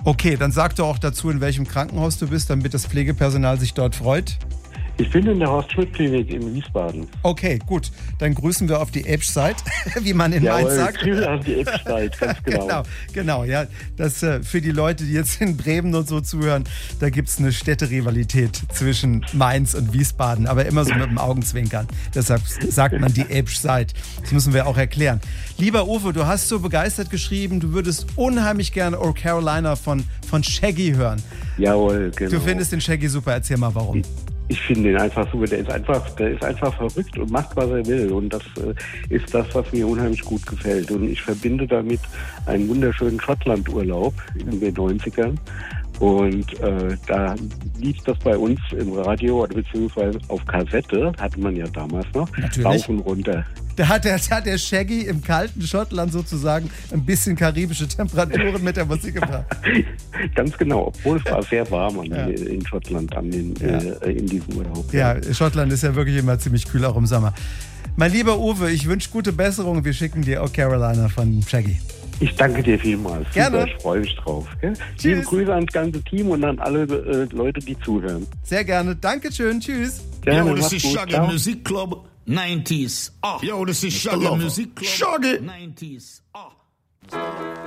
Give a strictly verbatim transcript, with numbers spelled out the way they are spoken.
Okay, dann sag doch auch dazu, in welchem Krankenhaus du bist, damit das Pflegepersonal sich dort freut. Ich bin in der Horst-Schmidt-Klinik in Wiesbaden. Okay, gut. Dann grüßen wir auf die Elbscheid, wie man in Mainz sagt. Ja, auf die Elbscheid, ganz genau. genau. Genau, ja. Das äh, für die Leute, die jetzt in Bremen und so zuhören, da gibt es eine Städterivalität zwischen Mainz und Wiesbaden, aber immer so mit dem Augenzwinkern. Deshalb sagt man die Elbscheid. Das müssen wir auch erklären. Lieber Uwe, du hast so begeistert geschrieben, du würdest unheimlich gerne Oh Carolina von, von Shaggy hören. Jawohl, genau. Du findest den Shaggy super. Erzähl mal, warum. Ich finde ihn einfach super. Der ist einfach, der ist einfach verrückt und macht, was er will. Und das äh, ist das, was mir unheimlich gut gefällt. Und ich verbinde damit einen wunderschönen Schottlandurlaub in den neunzigern. Und äh, da lief das bei uns im Radio oder beziehungsweise auf Kassette, hatte man ja damals noch, Natürlich. Rauf und runter. Da hat, der, da hat der Shaggy im kalten Schottland sozusagen ein bisschen karibische Temperaturen mit der Musik gebracht. Ganz genau, obwohl es war sehr warm an, Ja. in Schottland an den, Ja. äh, in diesem Urlaub. Ja, Schottland ist ja wirklich immer ziemlich kühl, auch im Sommer. Mein lieber Uwe, ich wünsche gute Besserung. Wir schicken dir Oh Carolina von Shaggy. Ich danke dir vielmals. Gerne. Super, ich freue mich drauf. Gell? Tschüss. Liebe Grüße ans ganze Team und an alle äh, Leute, die zuhören. Sehr gerne. Dankeschön. Tschüss. Gerne, Yo, this mach's is gut. Shaggy Ciao. Music Club nineties. Ah. Yo, this is Shaggy Lover. Music Club Shaggy. nineties. Ah.